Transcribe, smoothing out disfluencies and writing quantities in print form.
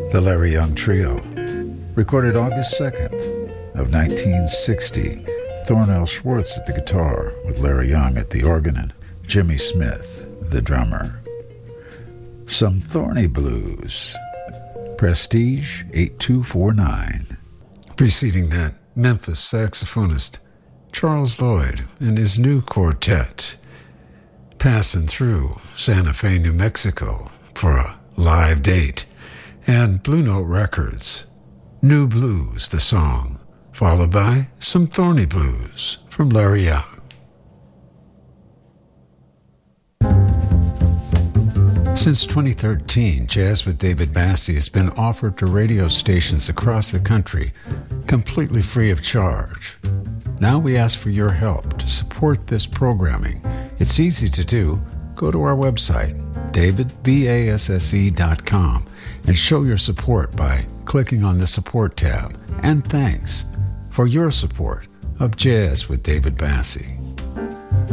The Larry Young Trio, recorded August 2nd of 1960. Thornell Schwartz at the guitar with Larry Young at the organ and Jimmy Smith, the drummer. Some Thorny Blues, Prestige 8249. Preceding that, Memphis saxophonist Charles Lloyd and his new quartet, Passing Through Santa Fe, New Mexico for a live date, and Blue Note Records, New Blues, the song, followed by Some Thorny Blues from Larry Young. Since 2013, Jazz with David Bassie has been offered to radio stations across the country, completely free of charge. Now we ask for your help to support this programming. It's easy to do. Go to our website, davidbasse.com, and show your support by clicking on the Support tab. And thanks for your support of Jazz with David Bassie.